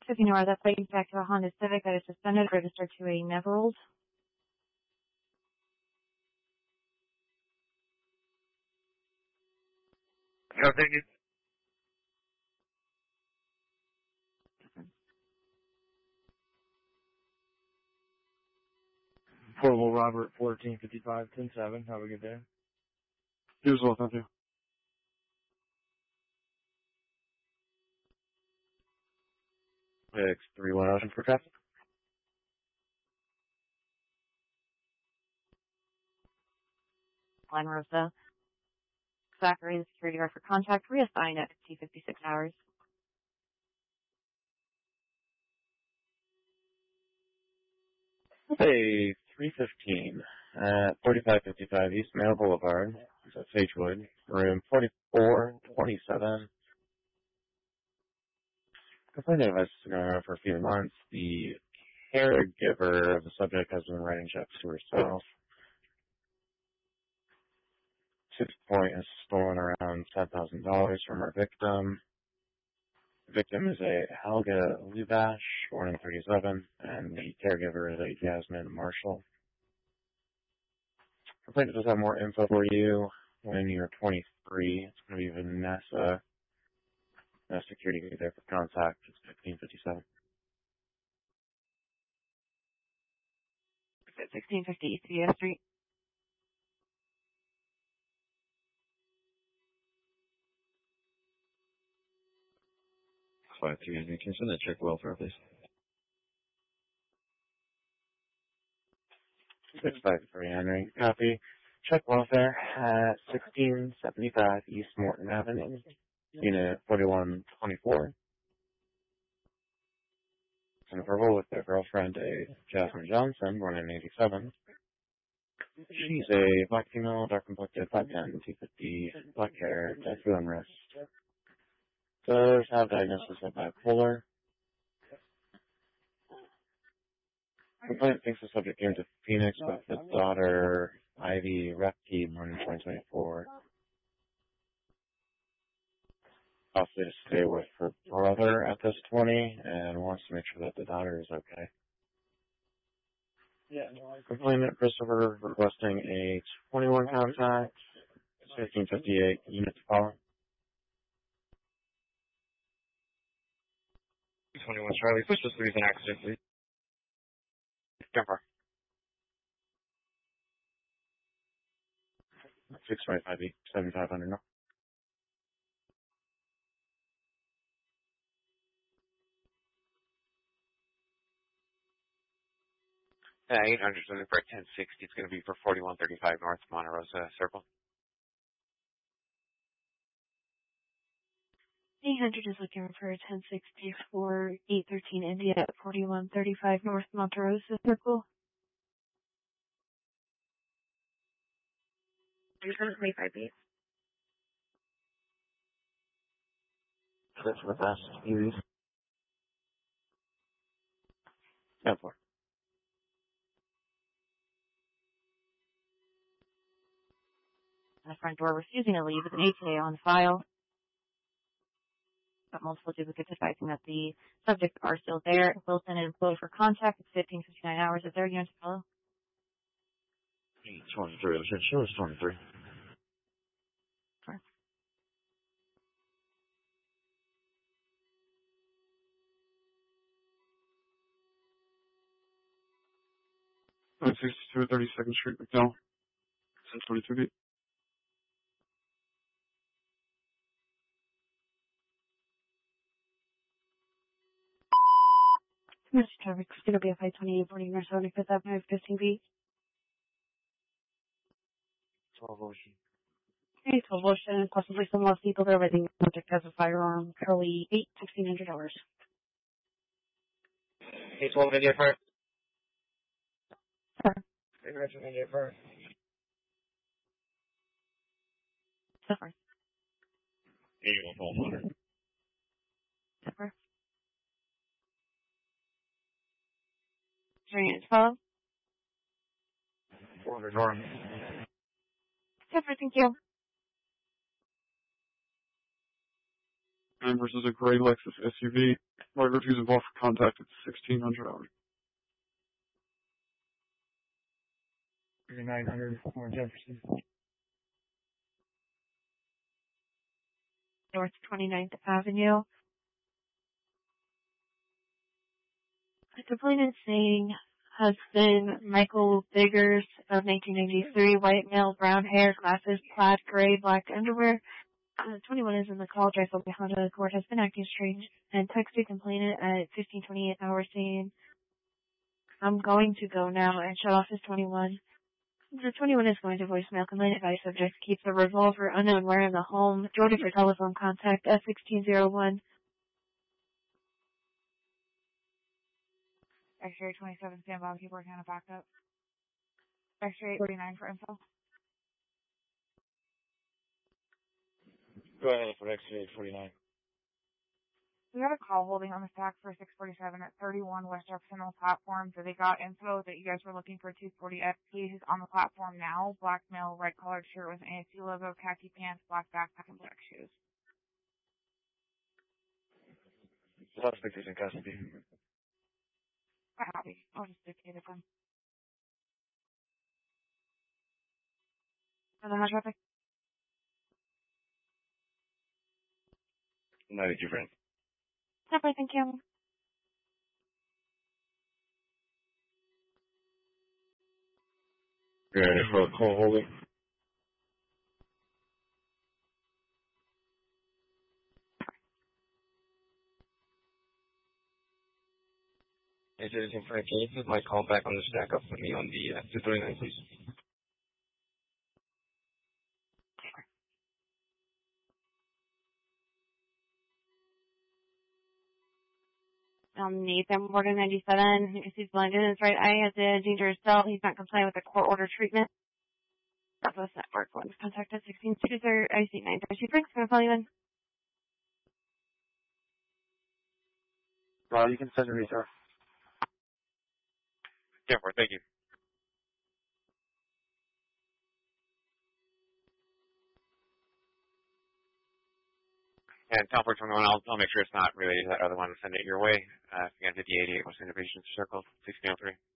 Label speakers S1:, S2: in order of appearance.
S1: If you know where that plates back to a Honda Civic that is suspended, registered to a Neverald.
S2: No, thank you.
S3: Portable Robert 1455-107. Have a good day.
S4: You as well, thank you.
S3: X310 for traffic.
S1: Line Rosa. Zachary, the security guard for contact, reassigned at T56 hours.
S3: Hey, 315 at 4555 East Mail Boulevard. That's Sagewood. Room 4427. Complaint of us for a few months. The caregiver of the subject has been writing checks to herself. 6 point has stolen around $10,000 from her victim. The victim is a Helga Lubash, born in 37, and the caregiver is a Jasmine Marshall. Complaint does have more info for you when you're 23. It's going to be Vanessa. Security will be there for contact. It's 1557.
S1: 1650 East US Street.
S3: Flight 3 can send a check welfare, please. 653 Henry. Copy. Check welfare at 1675 East Morton Avenue, Unit 4124. In verbal with their girlfriend, a Jasmine Johnson, born in 87. She's a black female, dark complected, 5'10", 250, black hair, tattoo on wrist. Does have diagnosis of bipolar. Complainant thinks the subject came to Phoenix with his daughter, Ivy Repke, born in 2024. Also to stay with her brother at this 20 and wants to make sure that the daughter is okay. Complainant Christopher requesting a 21 contact, 1558 unit to follow.
S2: 21 Charlie, push this through an accident, please.
S3: Jumper. 625 7500 no.
S2: Yeah, 800 is looking for 1060. It's going to be for 4135 North Monte Rosa Circle.
S1: 800 is looking for 1060 for 813 India at 4135 North Monte Rosa Circle. 325 feet.
S3: That's the best. Easy. 10-4.
S1: And the front door refusing to leave with an ATA on file. Got multiple duplicates advising that the subjects are still there. Wilson and employed for contact. It's 1559 hours. Is there a unit to follow?
S3: 23. Show us 23.
S1: Sure.
S4: I'm 62 32nd Street, McDowell. 1022 feet.
S1: Mr. Trevor, it's going to be a 528 boarding North 75th Avenue, 15 feet.
S3: 12 Ocean.
S1: Okay, 12 Ocean, and possibly some lost people there. I think the subject has a firearm. Curly 8, $1,600.
S2: Hey, 12 India first.
S1: Sir.
S2: Hey, Richard India first.
S1: So far.
S3: 81
S1: So far. Is there a unit to follow?
S3: 400 North.
S1: So far, thank you.
S4: and versus a gray Lexus SUV. Right refuse involved for contact at 1600 hours.
S3: 3900 more Jefferson.
S1: North 29th Avenue. The complainant saying husband Michael Biggers of 1993, white male, brown hair, glasses, plaid, gray, black underwear. 21 is in the call, drives up behind the court, has been acting strange, and texted complainant at 15:28 hours saying, "I'm going to go now," and shut off his 21. The 21 is going to voicemail. Complainant advice subject keeps a revolver unknown where in the home. Jordan for telephone contact S1601.
S5: X-ray 27, stand by, keep working on a backup. X-ray 49 for info.
S3: Go ahead for X-ray 49.
S5: We got a call holding on the stack for 647 at 31 West Jefferson on the platform. So they got info that you guys were looking for 240 FP, who's on the platform now. Black male, red collared shirt with an ASC logo, khaki pants, black backpack, and black shoes.
S3: Suspect is in custody.
S5: Copy. I'll just dictate it then. Another traffic?
S3: 92 friend.
S1: Yep, I think you.
S3: Ready for a call holding.
S6: Hey, Citizen Frank, can you put my call back on the stack up for me on the 239, please?
S1: Nathan Morgan 97. He's blind in his right eye, has a dangerous cell. He's not complying with the court order treatment. Southwest Network 1. Contact at 16 or IC 9. She Frank's going to call you in.
S3: Well, you can send me, sir.
S2: 10-4, thank you. And Tom 421, I'll make sure it's not related to that other one and send it your way. If you got 5088, we'll send a patient to circle 1603.